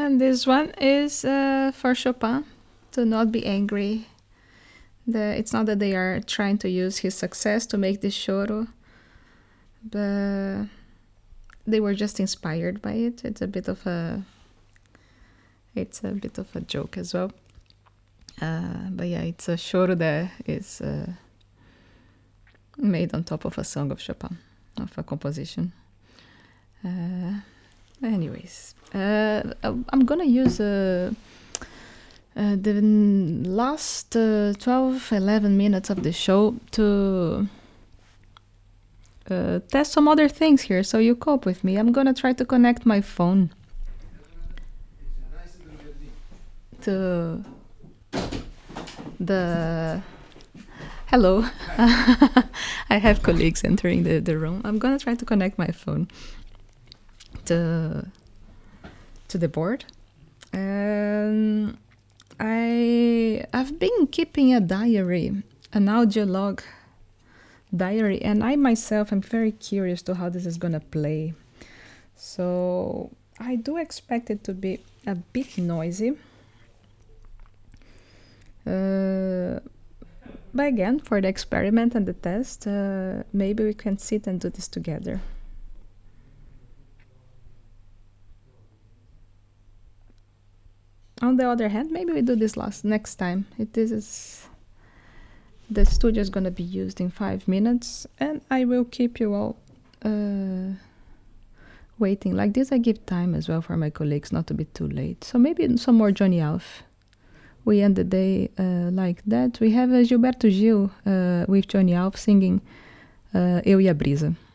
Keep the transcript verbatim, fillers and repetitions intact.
And this one is uh, for Chopin, to not be angry. The, it's not that they are trying to use his success to make this choro, but they were just inspired by it. It's a bit of a, it's a bit of a joke as well. Uh, but yeah, it's a choro that is uh, made on top of a song of Chopin, of a composition. Uh, anyways, uh, I'm gonna use uh, uh, the last uh, twelve, eleven minutes of the show to uh, test some other things here, so you cope with me. I'm gonna try to connect my phone to the... Hello. I have colleagues entering the, the room. I'm gonna try to connect my phone to to the board. Um, I I've been keeping a diary, an audio log diary, and I myself am very curious to how this is gonna play. So I do expect it to be a bit noisy. Uh, but again, for the experiment and the test, uh, maybe we can sit and do this together. On the other hand, maybe we do this last next time. It is the studio is gonna be used in five minutes, and I will keep you all uh, waiting. Like this, I give time as well for my colleagues not to be too late. So maybe some more Johnny Alf. We end the day uh, like that. We have uh, Gilberto Gil uh, with Johnny Alf singing uh, Eu e a Brisa.